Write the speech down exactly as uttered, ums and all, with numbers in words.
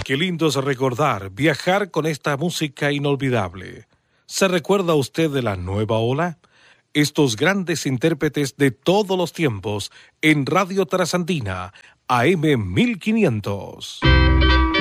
Qué lindo es recordar, viajar con esta música inolvidable. ¿Se recuerda usted de la nueva ola? Estos grandes intérpretes de todos los tiempos en Radio Trasandina, A M mil quinientos.